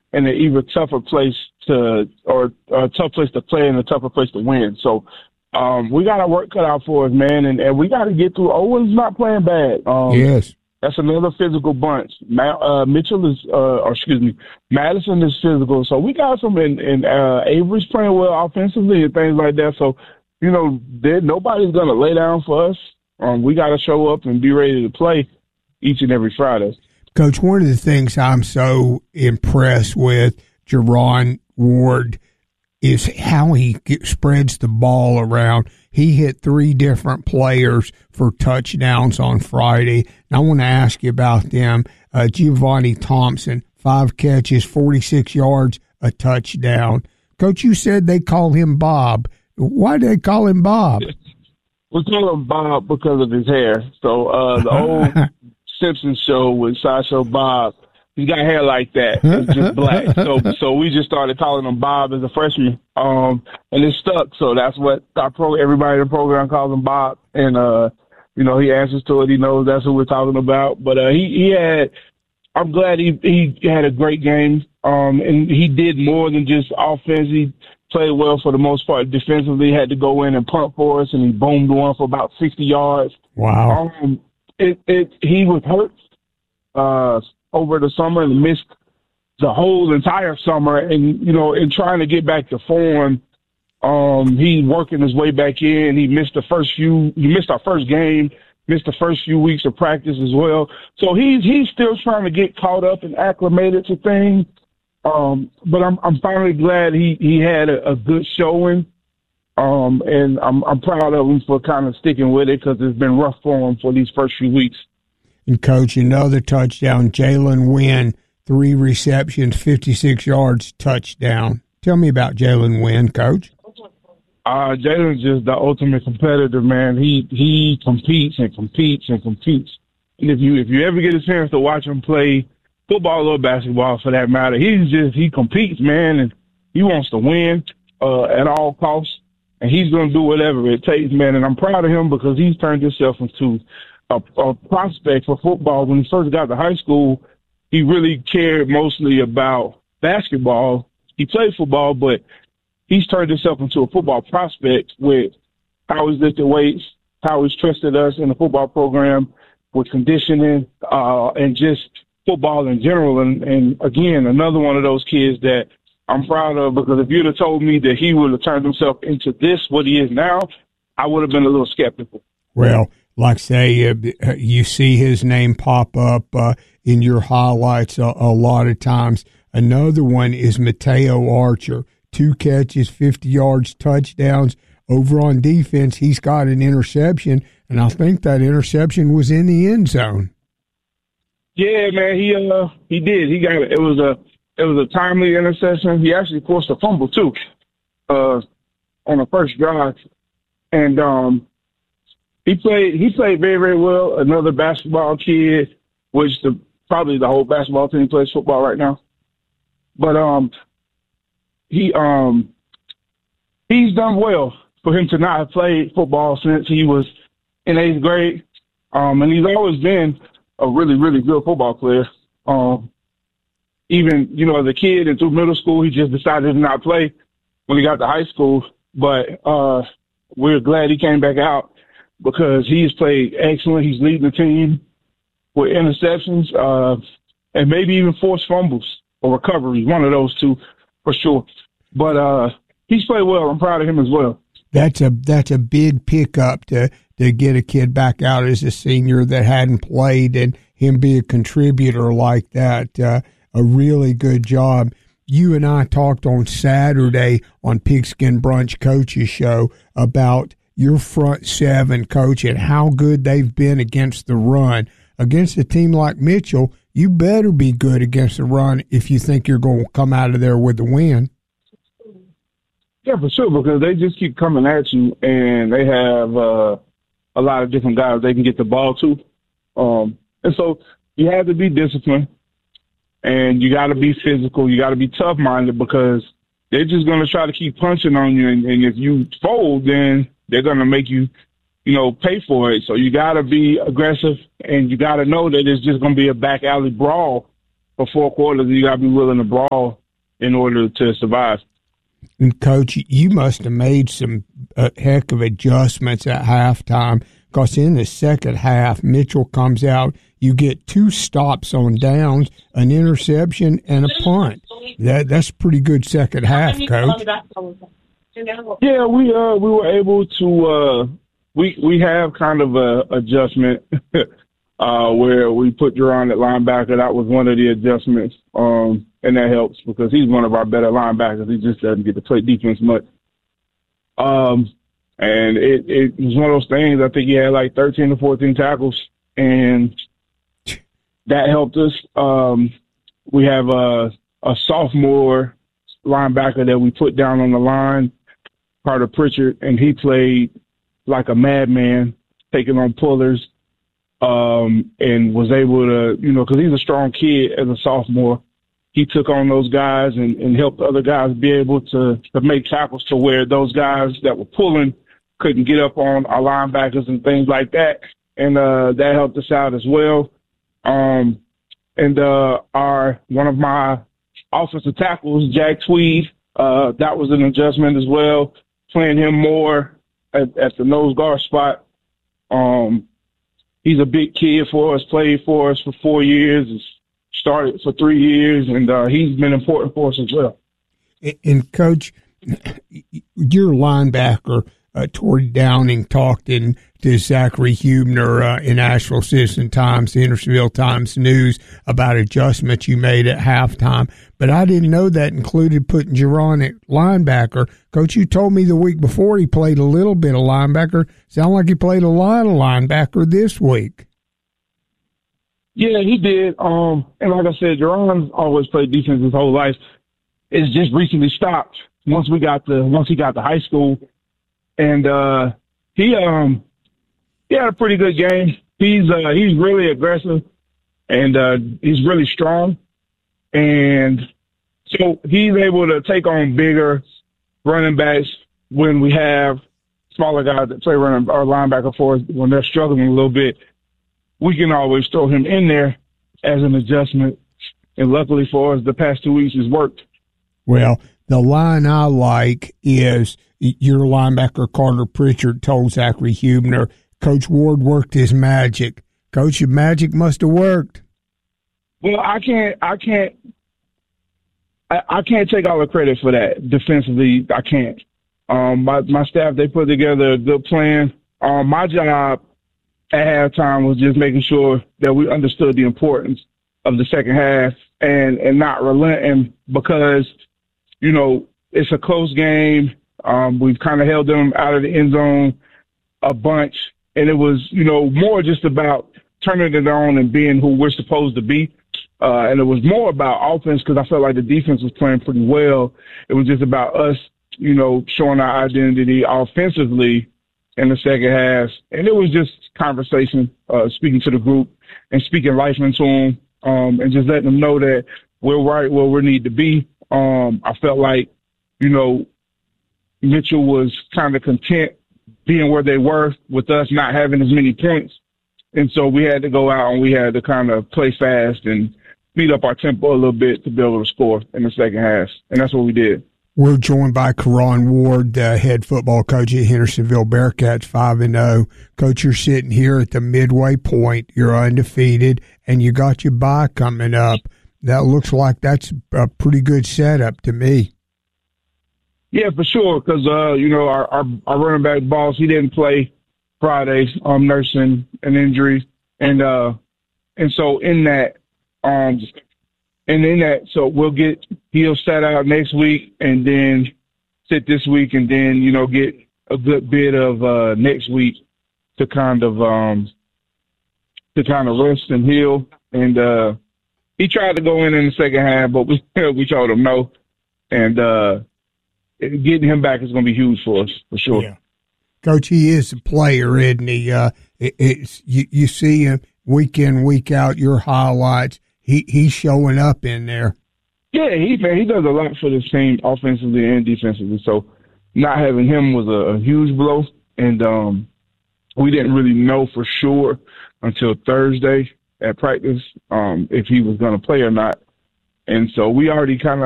in an even tougher place or a tough place to play and a tougher place to win. So we got our work cut out for us, man, and we got to get through. Owen's not playing bad. Yes. That's another physical bunch. Madison is physical. So we got some, and Avery's playing well offensively and things like that. So, nobody's going to lay down for us. We got to show up and be ready to play each and every Friday. Coach, one of the things I'm so impressed with Jerron Ward is how he spreads the ball around. He hit 3 different players for touchdowns on Friday. And I want to ask you about them. Giovanni Thompson, 5 catches, 46 yards, a touchdown. Coach, you said they call him Bob. Why do they call him Bob? We call him Bob because of his hair. So the old Simpsons show with Sideshow Bob, he's got hair like that. It's just black. So we just started calling him Bob as a freshman. And it stuck. So that's what everybody in the program calls him Bob. And, he answers to it. He knows that's who we're talking about. But I'm glad he had a great game. And he did more than just offense. He played well for the most part. Defensively, he had to go in and punt for us, and he boomed one for about 60 yards. Wow. He was hurt over the summer and missed the whole entire summer. And, in trying to get back to form, he's working his way back in. He missed our first game, missed the first few weeks of practice as well. So he's still trying to get caught up and acclimated to things. But I'm finally glad he had a good showing. And I'm proud of him for kind of sticking with it because it's been rough for him for these first few weeks. And, Coach, another touchdown. Jalen Wynn, 3 receptions, 56 yards, touchdown. Tell me about Jalen Wynn, Coach. Jalen's just the ultimate competitor, man. He competes and competes and competes. And if you ever get a chance to watch him play football or basketball, for that matter, he competes, man, and he wants to win at all costs. And he's going to do whatever it takes, man. And I'm proud of him because he's turned himself into a prospect for football. When he first got to high school, he really cared mostly about basketball. He played football, but he's turned himself into a football prospect with how he's lifted weights, how he's trusted us in the football program with conditioning, and just football in general. And again, another one of those kids that I'm proud of, because if you'd have told me that he would have turned himself into what he is now, I would have been a little skeptical. Well, like say, you see his name pop up in your highlights a lot of times. Another one is Mateo Archer, 2 catches, 50 yards, touchdowns. Over on defense, he's got an interception, and I think that interception was in the end zone. Yeah, man, he did. He got it. It was a timely interception. He actually forced a fumble too, on the first drive, and he played very, very well. Another basketball kid, which probably the whole basketball team plays football right now, but he's done well for him to not have played football since he was in 8th grade, and he's always been a really, really good football player. Even, as a kid and through middle school, he just decided to not play when he got to high school. But we're glad he came back out because he's played excellent. He's leading the team with interceptions and maybe even forced fumbles or recoveries, one of those two for sure. But he's played well. I'm proud of him as well. That's a big pickup to get a kid back out as a senior that hadn't played and him be a contributor like that. A really good job. You and I talked on Saturday on Pigskin Brunch Coaches Show about your front seven, Coach, and how good they've been against the run. Against a team like Mitchell, you better be good against the run if you think you're going to come out of there with a win. Yeah, for sure, because they just keep coming at you, and they have a lot of different guys they can get the ball to. And so you have to be disciplined, and you got to be physical. You got to be tough-minded because they're just going to try to keep punching on you, and if you fold, then they're going to make you, pay for it. So you got to be aggressive, and you got to know that it's just going to be a back alley brawl for 4 quarters, you got to be willing to brawl in order to survive. And Coach, you must have made some heck of adjustments at halftime, because in the second half, Mitchell comes out. You get 2 stops on downs, an interception, and a punt. That's pretty good second half, Coach. Yeah, we were able to. We have kind of a adjustment where we put Jerron at linebacker. That was one of the adjustments, and that helps because he's one of our better linebackers. He just doesn't get to play defense much. And it was one of those things. I think he had like 13 to 14 tackles, and that helped us. We have a sophomore linebacker that we put down on the line, Carter Pritchard, and he played like a madman, taking on pullers, and was able to, because he's a strong kid as a sophomore. He took on those guys and helped other guys be able to make tackles to where those guys that were pulling couldn't get up on our linebackers and things like that. And that helped us out as well. And one of my offensive tackles, Jack Tweed, that was an adjustment as well, playing him more at the nose guard spot. He's a big kid for us, played for us for 4 years, started for 3 years, and he's been important for us as well. And Coach, your linebacker, Torrey Downing, talked to Zachary Hubner in Asheville Citizen Times, the Hendersonville Times News, about adjustments you made at halftime. But I didn't know that included putting Jerron at linebacker. Coach, you told me the week before he played a little bit of linebacker. Sound like he played a lot of linebacker this week. Yeah, he did. And like I said, Jerron's always played defense his whole life. It's just recently stopped once he got to high school. And he had a pretty good game. He's really aggressive, and he's really strong. And so he's able to take on bigger running backs when we have smaller guys that play running or linebacker for us when they're struggling a little bit. We can always throw him in there as an adjustment. And luckily for us, the past 2 weeks has worked. Well, the line I like is your linebacker, Carter Pritchard, told Zachary Hubner, Coach Ward worked his magic. Coach, your magic must have worked. Well, I can't take all the credit for that defensively. I can't. My staff, they put together a good plan. My job at halftime was just making sure that we understood the importance of the second half and not relenting because, it's a close game. We've kind of held them out of the end zone a bunch, and it was, more just about turning it on and being who we're supposed to be. And it was more about offense because I felt like the defense was playing pretty well. It was just about us, showing our identity offensively in the second half. And it was just conversation, speaking to the group and speaking life into them, and just letting them know that we're right where we need to be. I felt like, Mitchell was kind of content being where they were with us not having as many points. And so we had to go out and we had to kind of play fast and speed up our tempo a little bit to be able to score in the second half. And that's what we did. We're joined by Karan Ward, the head football coach at Hendersonville Bearcats, 5-0. Coach, you're sitting here at the midway point. You're undefeated, and you got your bye coming up. That looks like that's a pretty good setup to me. Yeah, for sure, because, our running back boss, he didn't play Friday, nursing an injury. And so in that, so he'll set out next week and then sit this week and then, get a good bit of next week to kind of rest and heal. And he tried to go in the second half, but we told him no. And getting him back is going to be huge for us, for sure. Yeah. Coach, he is a player, isn't he? You see him week in, week out, your highlights. He's showing up in there. Yeah, he does a lot for this team offensively and defensively. So not having him was a huge blow. And we didn't really know for sure until Thursday at practice if he was going to play or not. And so we already kind